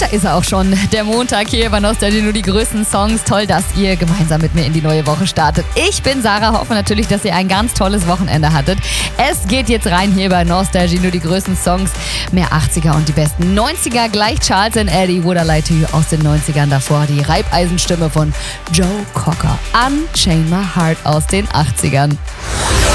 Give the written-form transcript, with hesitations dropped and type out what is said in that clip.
da ist er auch schon, der Montag hier bei Nostalgie, nur die größten Songs. Toll, dass ihr gemeinsam mit mir in die neue Woche startet. Ich bin Sarah, hoffe natürlich, dass ihr ein ganz tolles Wochenende hattet. Es geht jetzt rein hier bei Nostalgie, nur die größten Songs. Mehr 80er und die besten 90er, gleich Charles and Eddie, Would I Lie to You aus den 90ern. Davor die Reibeisenstimme von Joe Cocker, Unchain My Heart aus den 80ern.